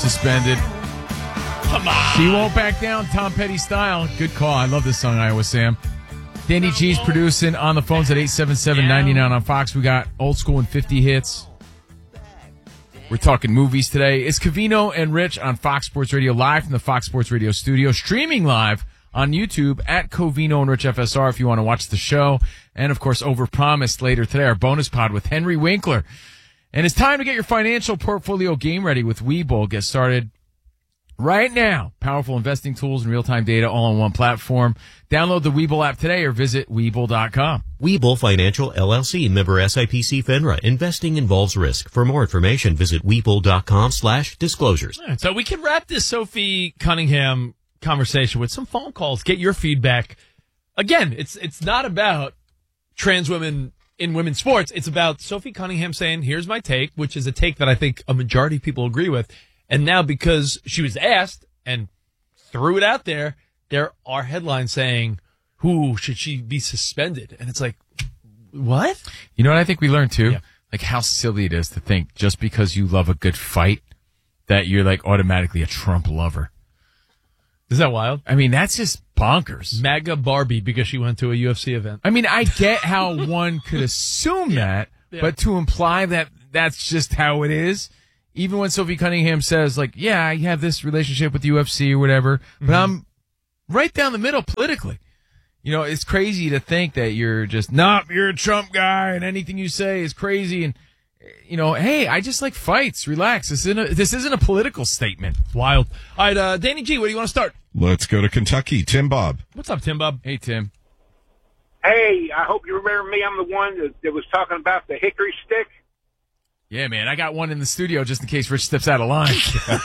suspended. Come on. She won't back down, Tom Petty style. Good call. I love this song, Iowa Sam. Danny G's producing on the phones at 877-99 on Fox. We got old school and 50 hits. We're talking movies today. It's Covino and Rich on Fox Sports Radio, live from the Fox Sports Radio studio, streaming live on YouTube at Covino and Rich FSR if you want to watch the show. And, of course, overpromised later today, our bonus pod with Henry Winkler. And it's time to get your financial portfolio game ready with Webull. Get started right now. Powerful investing tools and real-time data all on one platform. Download the Webull app today or visit Webull.com. Webull Financial, LLC, member SIPC FINRA. Investing involves risk. For more information, visit Webull.com/disclosures. Right, so we can wrap this Sophie Cunningham conversation with some phone calls. Get your feedback. Again, it's not about trans women in women's sports. It's about Sophie Cunningham saying, here's my take, which is a take that I think a majority of people agree with. And now because she was asked and threw it out there are headlines saying, who should she be suspended? And it's like, what? You know what I think we learned too? Yeah. Like how silly it is to think just because you love a good fight that you're like automatically a Trump lover. Is that wild? I mean, that's just bonkers. MAGA Barbie because she went to a UFC event. I mean, I get how one could assume that, but to imply that that's just how it is, even when Sophie Cunningham says, like, yeah, I have this relationship with the UFC or whatever, but I'm right down the middle politically. You know, it's crazy to think that you're just, you're a Trump guy and anything you say is crazy. And, you know, hey, I just like fights. Relax. This isn't a political statement. Wild. All right, Danny G, where do you want to start? Let's go to Kentucky. Tim Bob. What's up, Tim Bob? Hey, Tim. Hey, I hope you remember me. I'm the one that was talking about the hickory stick. Yeah, man, I got one in the studio just in case Rich steps out of line.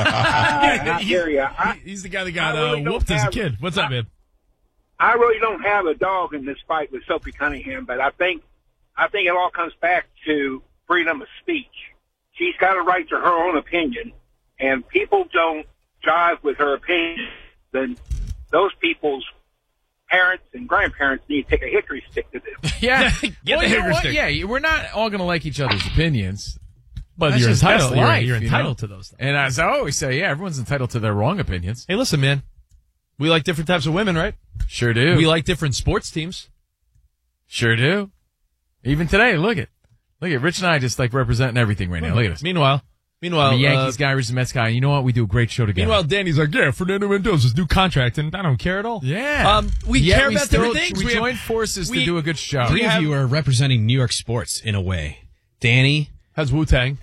I hear you. He's the guy that got whooped as a kid. What's up, man? I really don't have a dog in this fight with Sophie Cunningham, but I think it all comes back to freedom of speech. She's got a right to her own opinion, and people don't jive with her opinion, then those people's parents and grandparents need to take a hickory stick to them. Yeah. Get the hickory stick. Yeah, we're not all going to like each other's opinions. But That's you're just entitled. best life, You're you entitled know? to those things. And as I always say, yeah, everyone's entitled to their wrong opinions. Hey, listen, man. We like different types of women, right? Sure do. We like different sports teams. Sure do. Even today, look at Rich and I just like representing everything right now. Look at us. Meanwhile, I'm a Yankees guy, Rich is a Mets guy. You know what? We do a great show together. Meanwhile, Danny's like, yeah, Fernando Mendoza's new contract, and I don't care at all. Yeah. We care about different things. We joined forces to do a good show. Three of you are representing New York sports in a way. Danny has Wu-Tang.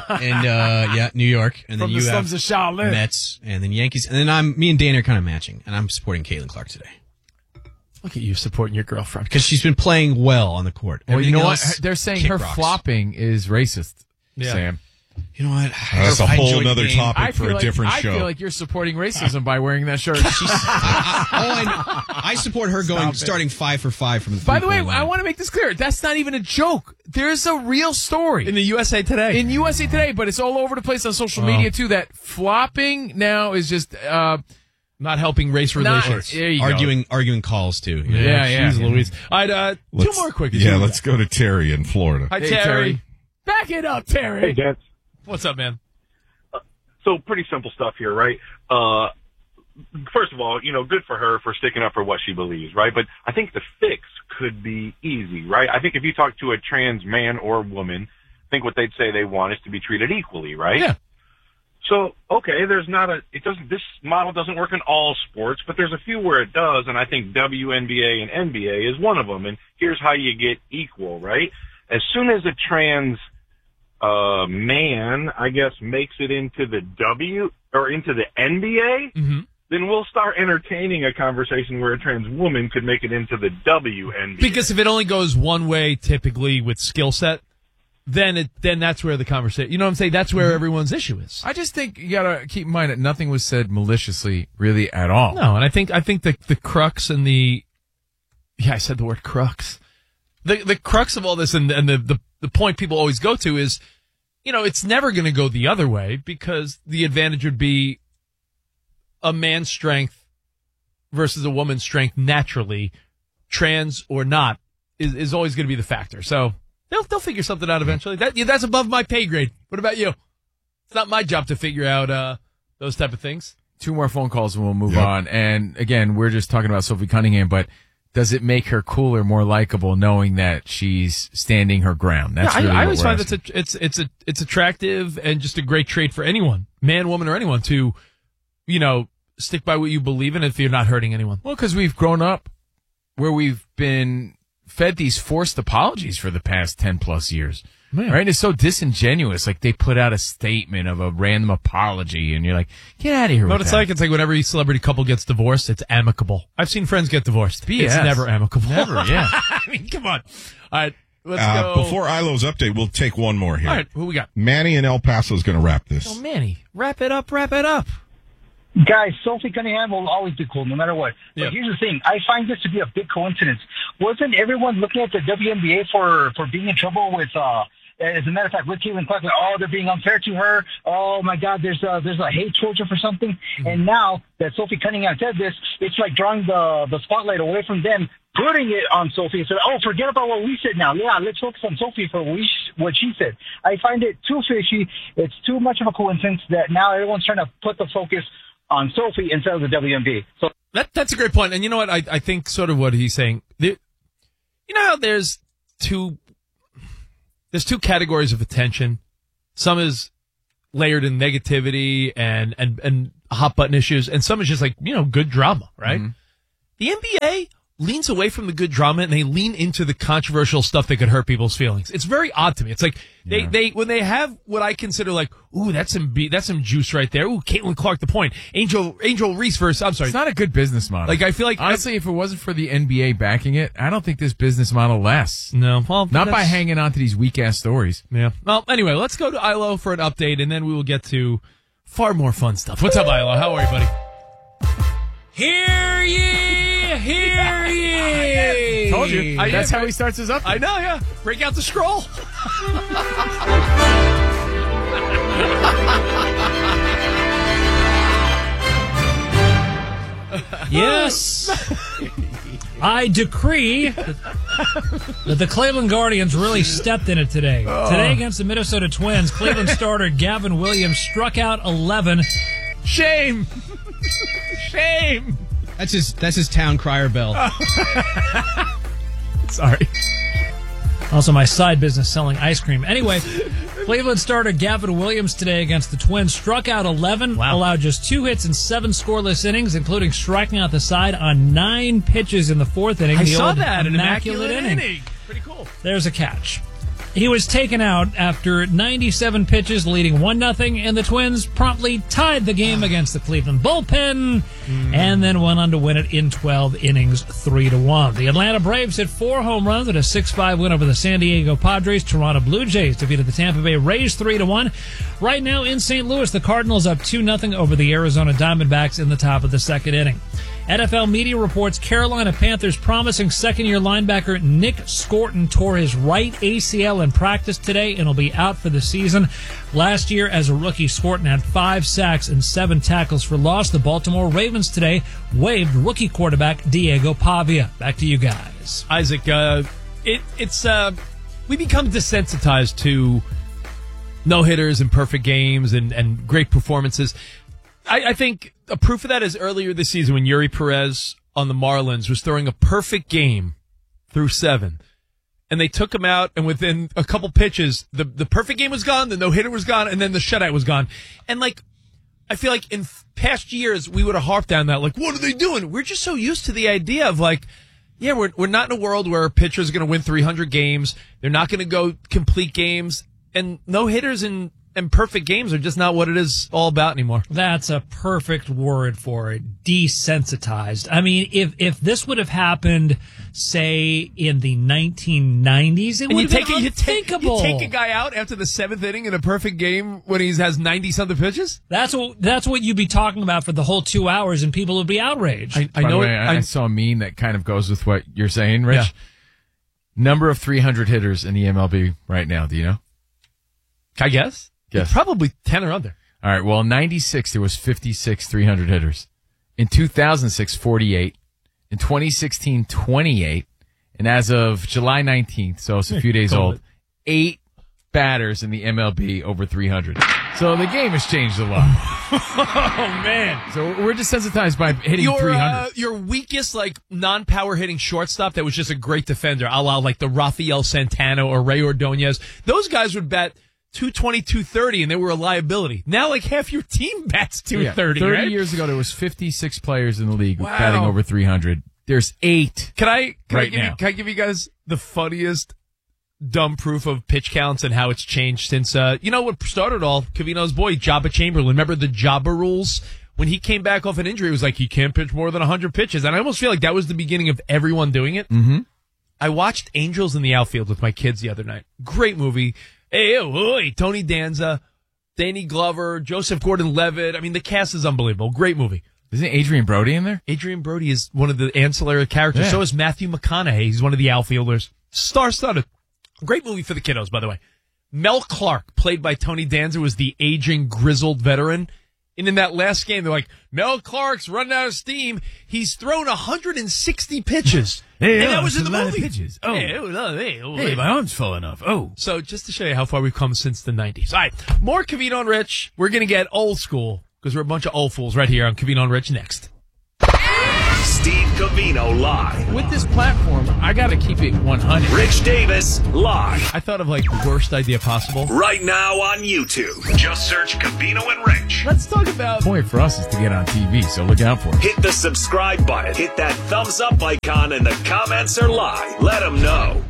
And New York. And From then the you have slums of Shaolin. Mets, and then Yankees. And then me and Danny are kind of matching, and I'm supporting Caitlin Clark today. Look at you supporting your girlfriend. Because she's been playing well on the court. Well, you know what? Else, They're saying kick her rocks. flopping is racist, Sam. You know what? That's a whole other topic for a different show. I feel like you're supporting racism by wearing that shirt. I support her starting 5 for 5 from the By the way, three-point line. I want to make this clear. That's not even a joke. There's a real story. In the USA Today. In USA Today, but it's all over the place on social media, too, that flopping now is just... not helping race relations. There you arguing calls, too. Yeah. Jeez Louise. All right, two more quick. Yeah, let's go to Terry in Florida. Hi, Hey, Terry. Back it up, Terry. Hey, gents. What's up, man? So pretty simple stuff here, right? First of all, good for her for sticking up for what she believes, right? But I think the fix could be easy, right? I think if you talk to a trans man or woman, I think what they'd say they want is to be treated equally, right? Yeah. So, okay, this model doesn't work in all sports, but there's a few where it does, and I think WNBA and NBA is one of them, and here's how you get equal, right? As soon as a trans man, I guess, makes it into the into the NBA, then we'll start entertaining a conversation where a trans woman could make it into the WNBA. Because if it only goes one way, typically with skill set, then that's where the conversation, you know what I'm saying? That's where everyone's issue is. I just think you got to keep in mind that nothing was said maliciously really at all. No, and I think the crux and I said the word crux. The crux of all this and the point people always go to is, it's never going to go the other way because the advantage would be a man's strength versus a woman's strength naturally, trans or not, is always going to be the factor. So they'll figure something out eventually. That's above my pay grade. What about you? It's not my job to figure out those type of things. 2 more phone calls and we'll move on. And again, we're just talking about Sophie Cunningham, but does it make her cooler, more likable, knowing that she's standing her ground? That's really I always find asking. that it's attractive and just a great trait for anyone, man, woman, or anyone, to, stick by what you believe in if you're not hurting anyone. Well, because we've grown up where we've been fed these forced apologies for the past 10 plus years. Man. Right? And it's so disingenuous. Like, they put out a statement of a random apology, and you're like, get out of here with What it's that. like? It's like when every celebrity couple gets divorced, it's amicable. I've seen friends get divorced. BS. It's never amicable. Never, yeah. I mean, come on. All right, let's go. Before Ilo's update, we'll take one more here. All right, who we got? Manny in El Paso is going to wrap this. Oh, Manny, wrap it up. Guys, Sophie Cunningham will always be cool, no matter what. But Yep. here's the thing. I find this to be a big coincidence. Wasn't everyone looking at the WNBA for being in trouble with, as a matter of fact, with Caitlin Clark, like, oh, they're being unfair to her. Oh, my God, there's a hate towards her for something. Mm-hmm. And now that Sophie Cunningham said this, it's like drawing the spotlight away from them, putting it on Sophie. So, forget about what we said now. Yeah, let's focus on Sophie for what she said. I find it too fishy. It's too much of a coincidence that now everyone's trying to put the focus on Sophie instead of the WNBA. So That's a great point. And you know what? I think sort of what he's saying. You know how there's two categories of attention. Some is layered in negativity and hot button issues, and some is just like, good drama, right? Mm-hmm. The NBA leans away from the good drama and they lean into the controversial stuff that could hurt people's feelings. It's very odd to me. It's like they when they have what I consider like, ooh, that's some juice right there. Ooh, Caitlin Clark, the point. Angel Reese versus, I'm sorry. It's not a good business model. Like, I feel like, honestly, if it wasn't for the NBA backing it, I don't think this business model lasts. No, well, not by hanging on to these weak ass stories. Yeah. Well, anyway, let's go to Ilo for an update, and then we will get to far more fun stuff. What's up, Ilo? How are you, buddy? Hear ye! Hear ye! Told you. That's how he starts his update. I know, yeah. Break out the scroll. Yes, I decree that the Cleveland Guardians really stepped in it today. Today against the Minnesota Twins, Cleveland starter Gavin Williams struck out 11. Shame. Shame. That's his town crier bell. Sorry. Also, my side business selling ice cream. Anyway, Cleveland starter Gavin Williams today against the Twins struck out 11, allowed just 2 hits and 7 scoreless innings, including striking out the side on 9 pitches in the 4th inning. I the saw old that, an immaculate inning. Pretty cool. There's a catch. He was taken out after 97 pitches, leading 1-0, and the Twins promptly tied the game against the Cleveland bullpen, and then went on to win it in 12 innings, 3-1. The Atlanta Braves hit 4 home runs at a 6-5 win over the San Diego Padres. Toronto Blue Jays defeated the Tampa Bay Rays 3-1. Right now in St. Louis, the Cardinals up 2-0 over the Arizona Diamondbacks in the top of the 2nd inning. NFL media reports Carolina Panthers promising second-year linebacker Nick Scorton tore his right ACL in practice today and will be out for the season. Last year, as a rookie, Scorton had 5 sacks and 7 tackles for loss. The Baltimore Ravens today waived rookie quarterback Diego Pavia. Back to you guys. Isaac, it's we become desensitized to no-hitters and perfect games and great performances. I think a proof of that is earlier this season when Yuri Perez on the Marlins was throwing a perfect game through 7. And they took him out, and within a couple pitches, the perfect game was gone, the no-hitter was gone, and then the shutout was gone. And, I feel like in past years, we would have harped down that, what are they doing? We're just so used to the idea of, we're not in a world where pitchers are going to win 300 games. They're not going to go complete games. And no-hitters and perfect games are just not what it is all about anymore. That's a perfect word for it. Desensitized. I mean, if this would have happened, say, in the 1990s, it would have been unthinkable. You take a guy out after the 7th inning in a perfect game when he has 90-something pitches? That's what you'd be talking about for the whole 2 hours, and people would be outraged. I saw a meme that kind of goes with what you're saying, Rich. Yeah. Number of 300 hitters in the MLB right now, do you know? I guess. Yes. Probably 10 or under. All right. Well, in 96, there was 56 300 hitters. In 2006, 48. In 2016, 28. And as of July 19th, so it's a few days old, 8 batters in the MLB over 300. So the game has changed a lot. Oh, man. So we're desensitized by hitting 300. Your weakest, non-power hitting shortstop that was just a great defender, a la like the Rafael Santana or Ray Ordonez. Those guys would bat 220, 230, and they were a liability. Now, half your team bats 230, 30 right? years ago, there was 56 players in the league batting over 300. There's 8 Can I now. Can I give you guys the funniest dumb proof of pitch counts and how it's changed since, what started it all? Covino's boy, Jabba Chamberlain. Remember the Jabba rules? When he came back off an injury, it was like, he can't pitch more than 100 pitches. And I almost feel like that was the beginning of everyone doing it. Mm-hmm. I watched Angels in the Outfield with my kids the other night. Great movie. Hey, Tony Danza, Danny Glover, Joseph Gordon-Levitt. I mean, the cast is unbelievable. Great movie. Isn't Adrian Brody in there? Adrian Brody is one of the ancillary characters. Yeah. So is Matthew McConaughey. He's one of the outfielders. Star-studded. Great movie for the kiddos, by the way. Mel Clark, played by Tony Danza, was the aging, grizzled veteran. And in that last game, they're like, Mel Clark's running out of steam. He's thrown 160 pitches. And that was in the movie. Pitches. Oh. Hey, my arm's falling off. Oh. So just to show you how far we've come since the 90s. All right, more Covino and Rich. We're going to get old school because we're a bunch of old fools right here on Covino and Rich next. Steve Covino live. With this platform, I got to keep it 100. Rich Davis live. I thought of the worst idea possible. Right now on YouTube. Just search Covino and Rich. Let's talk about... The point for us is to get on TV, so look out for it. Hit the subscribe button. Hit that thumbs up icon, and the comments are live. Let them know.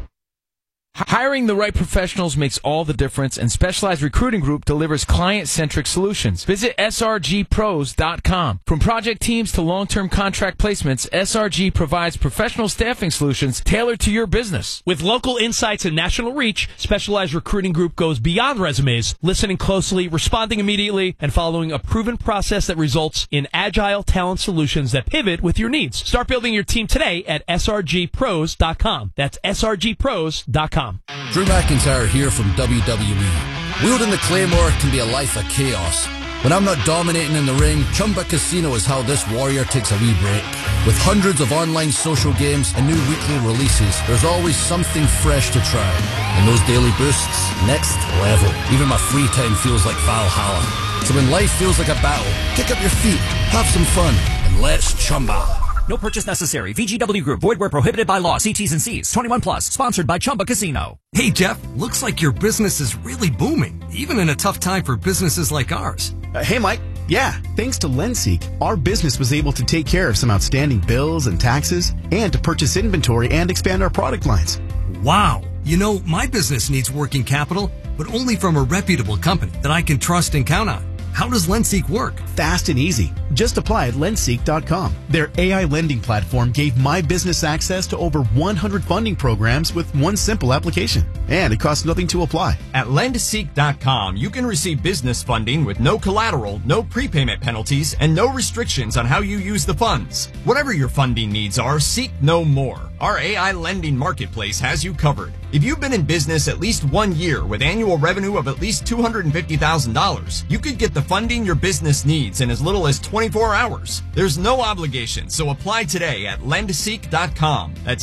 Hiring the right professionals makes all the difference, and Specialized Recruiting Group delivers client-centric solutions. Visit srgpros.com. From project teams to long-term contract placements, SRG provides professional staffing solutions tailored to your business. With local insights and national reach, Specialized Recruiting Group goes beyond resumes, listening closely, responding immediately, and following a proven process that results in agile talent solutions that pivot with your needs. Start building your team today at srgpros.com. That's srgpros.com. Drew McIntyre here from WWE. Wielding the Claymore can be a life of chaos. When I'm not dominating in the ring, Chumba Casino is how this warrior takes a wee break. With hundreds of online social games and new weekly releases, there's always something fresh to try. And those daily boosts, next level. Even my free time feels like Valhalla. So when life feels like a battle, kick up your feet, have some fun, and let's Chumba. No purchase necessary. VGW Group. Void where prohibited by law. See T's and C's. 21 plus. Sponsored by Chumba Casino. Hey, Jeff. Looks like your business is really booming, even in a tough time for businesses like ours. Hey, Mike. Yeah, thanks to LendSeek, our business was able to take care of some outstanding bills and taxes and to purchase inventory and expand our product lines. Wow. You know, my business needs working capital, but only from a reputable company that I can trust and count on. How does LendSeek work? Fast and easy. Just apply at lendseek.com. Their AI lending platform gave my business access to over 100 funding programs with one simple application. And it costs nothing to apply. At lendseek.com, you can receive business funding with no collateral, no prepayment penalties, and no restrictions on how you use the funds. Whatever your funding needs are, seek no more. Our AI lending marketplace has you covered. If you've been in business at least 1 year with annual revenue of at least $250,000, you could get the funding your business needs in as little as 24 hours. There's no obligation, so apply today at lendseek.com. That's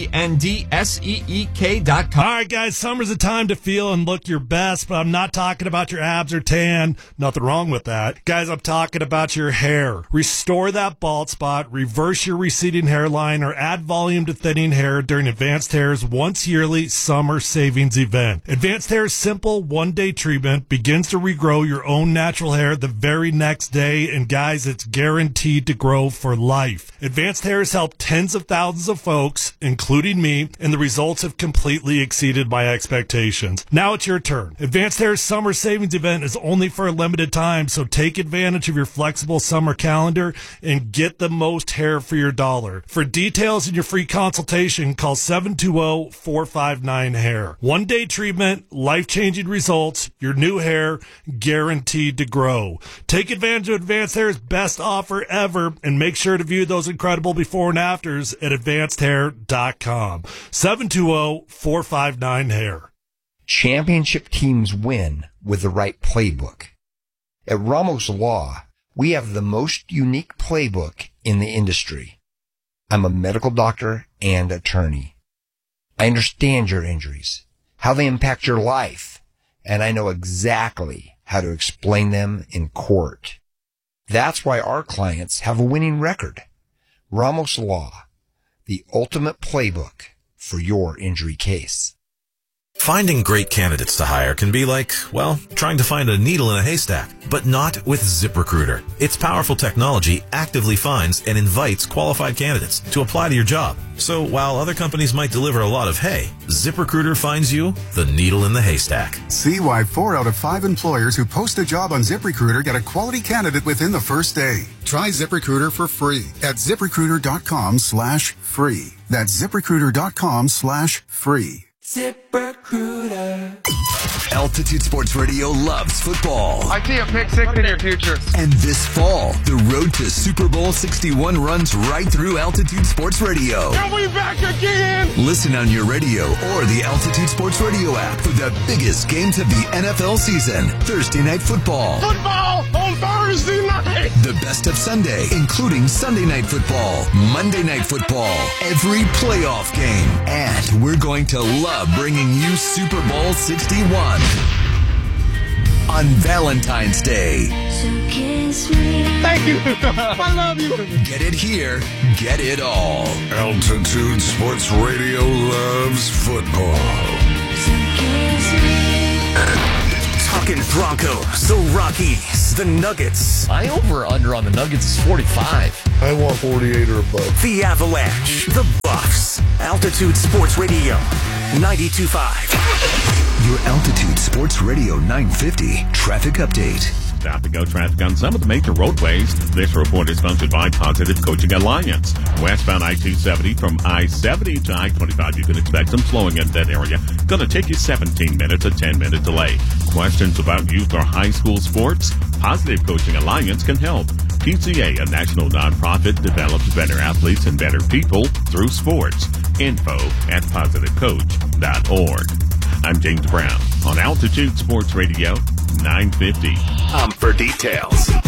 LENDSEEK.com. All right, guys, summer's a time to feel and look your best, but I'm not talking about your abs or tan. Nothing wrong with that. Guys, I'm talking about your hair. Restore that bald spot, reverse your receding hairline, or add volume to thinning hair during Advanced Hair's once yearly summer savings event. Advanced Hair's simple one-day treatment begins to regrow your own natural hair the very next day, and guys, it's guaranteed to grow for life. Advanced Hair has helped tens of thousands of folks, including me, and the results have completely exceeded my expectations. Now it's your turn. Advanced Hair's summer savings event is only for a limited time, so take advantage of your flexible summer calendar and get the most hair for your dollar. For details and your free consultation, call 720-459-HAIR. One-day treatment, life-changing results, your new hair guaranteed to grow. Take advantage of Advanced Hair's best offer ever and make sure to view those incredible before and afters at advancedhair.com. 720-459-HAIR. Championship teams win with the right playbook. At Ramos Law, we have the most unique playbook in the industry. I'm a medical doctor and attorney. I understand your injuries, how they impact your life, and I know exactly how to explain them in court. That's why our clients have a winning record. Ramos Law, the ultimate playbook for your injury case. Finding great candidates to hire can be like, well, trying to find a needle in a haystack, but not with ZipRecruiter. Its powerful technology actively finds and invites qualified candidates to apply to your job. So while other companies might deliver a lot of hay, ZipRecruiter finds you the needle in the haystack. See why 4 out of 5 employers who post a job on ZipRecruiter get a quality candidate within the first day. Try ZipRecruiter for free at ZipRecruiter.com/free. That's ZipRecruiter.com/free. ZipRecruiter. Altitude Sports Radio loves football. I see a pick six in your future. And this fall, the road to Super Bowl 61 runs right through Altitude Sports Radio. Are we back again? Listen on your radio or the Altitude Sports Radio app for the biggest games of the NFL season. Thursday Night Football. Football on Thursday night. The best of Sunday, including Sunday Night Football, Monday Night Football, every playoff game. And we're going to love bringing you Super Bowl 61 on Valentine's Day. Thank you. I love you. Get it here, get it all. Altitude Sports Radio loves football. Talking Broncos, the Rockies, the Nuggets. My over-under on the Nuggets is 45. I want 48 or above. The Avalanche, the Buffs. Altitude Sports Radio, 92.5. Your Altitude Sports Radio 950 traffic update. Stop to go traffic on some of the major roadways. This report is sponsored by Positive Coaching Alliance. Westbound I-270 from I-70 to I-25, you can expect some slowing in that area. Going to take you 17 minutes, a 10-minute delay. Questions about youth or high school sports? Positive Coaching Alliance can help. PCA, a national nonprofit, develops better athletes and better people through sports. Info at positivecoach.org. I'm James Brown on Altitude Sports Radio 950. For details.